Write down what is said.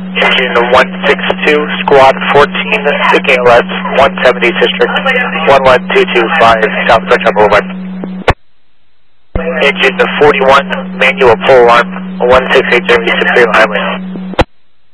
Engine 162, Squad 14, the KLS 170 District 11225, South Sunshine Boulevard. Engine 41, manual pole arm, 168 Superior Highway.